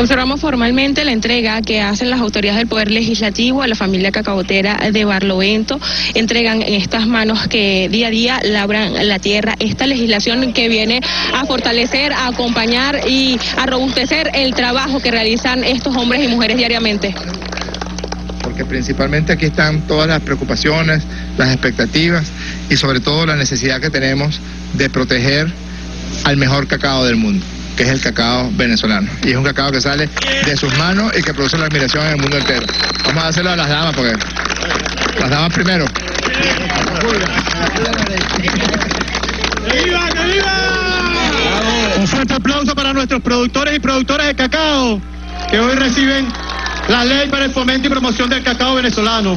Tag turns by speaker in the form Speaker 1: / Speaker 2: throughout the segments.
Speaker 1: Observamos formalmente la entrega que hacen las autoridades del Poder Legislativo a la familia cacaotera de Barlovento. Entregan en estas manos que día a día labran la tierra esta legislación que viene a fortalecer, a acompañar y a robustecer el trabajo que realizan estos hombres y mujeres diariamente.
Speaker 2: Porque principalmente aquí están todas las preocupaciones, las expectativas y sobre todo la necesidad que tenemos de proteger al mejor cacao del mundo, que es el cacao venezolano. Y es un cacao que sale de sus manos y que produce la admiración en el mundo entero. Vamos a hacerlo a las damas, porque las damas primero.
Speaker 3: ¡Que viva, que viva! Un fuerte aplauso para nuestros productores y productoras de cacao, que hoy reciben la ley para el fomento y promoción del cacao venezolano.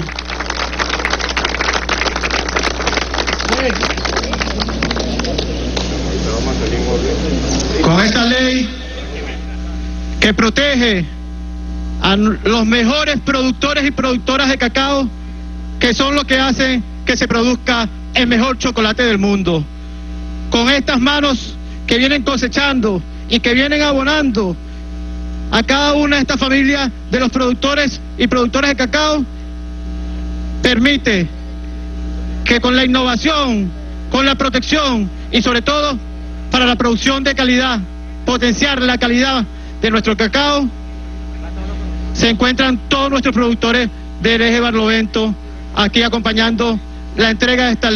Speaker 3: Con esta ley que protege a los mejores productores y productoras de cacao, que son los que hacen que se produzca el mejor chocolate del mundo. Con estas manos que vienen cosechando y que vienen abonando a cada una de estas familias de los productores y productoras de cacao, permite que con la innovación, con la protección y sobre todo para la producción de calidad, potenciar la calidad de nuestro cacao, se encuentran todos nuestros productores del eje Barlovento aquí acompañando la entrega de esta ley.